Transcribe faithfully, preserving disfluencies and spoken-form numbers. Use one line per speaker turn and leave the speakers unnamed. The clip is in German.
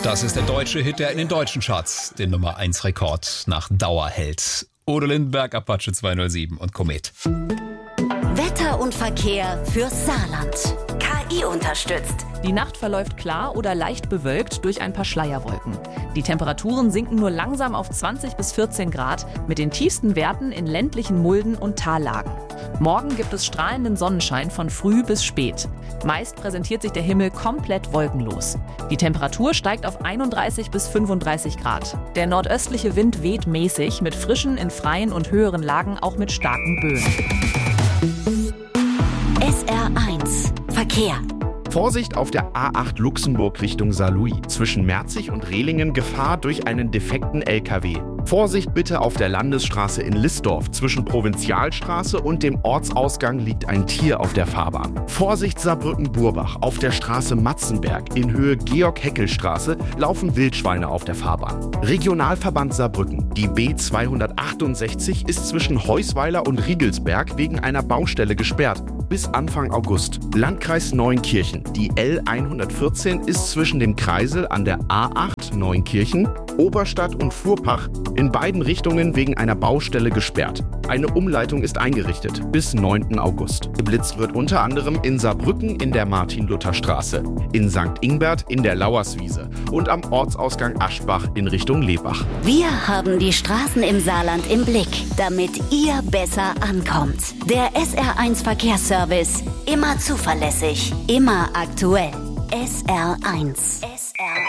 Das ist der deutsche Hit, der in den deutschen Charts den Nummer eins Rekord nach Dauer hält. Udo Lindenberg, Apache zweihundertsieben und Komet.
Wetter und Verkehr fürs Saarland. K I unterstützt.
Die Nacht verläuft klar oder leicht bewölkt durch ein paar Schleierwolken. Die Temperaturen sinken nur langsam auf zwanzig bis vierzehn Grad mit den tiefsten Werten in ländlichen Mulden und Tallagen. Morgen gibt es strahlenden Sonnenschein von früh bis spät. Meist präsentiert sich der Himmel komplett wolkenlos. Die Temperatur steigt auf einunddreißig bis fünfunddreißig Grad. Der nordöstliche Wind weht mäßig mit frischen in freien und höheren Lagen auch mit starken Böen.
S R eins Verkehr.
Vorsicht auf der A acht Luxemburg Richtung Saarlouis. Zwischen Merzig und Rehlingen Gefahr durch einen defekten L K W. Vorsicht bitte auf der Landesstraße in Listdorf. Zwischen Provinzialstraße und dem Ortsausgang liegt ein Tier auf der Fahrbahn. Vorsicht Saarbrücken-Burbach. Auf der Straße Matzenberg in Höhe Georg-Heckel-Straße laufen Wildschweine auf der Fahrbahn. Regionalverband Saarbrücken. Die B zweihundertachtundsechzig ist zwischen Heusweiler und Riegelsberg wegen einer Baustelle gesperrt. Bis Anfang August. Landkreis Neunkirchen. Die L hundertvierzehn ist zwischen dem Kreisel an der A acht Neunkirchen, Oberstadt und Fuhrpach in beiden Richtungen wegen einer Baustelle gesperrt. Eine Umleitung ist eingerichtet bis neunten August. Geblitzt wird unter anderem in Saarbrücken in der Martin-Luther-Straße, in Sankt Ingbert in der Lauerswiese und am Ortsausgang Aschbach in Richtung Lebach.
Wir haben die Straßen im Saarland im Blick, damit ihr besser ankommt. Der S R eins Verkehrsservice. Immer zuverlässig, immer aktuell. S R eins. S R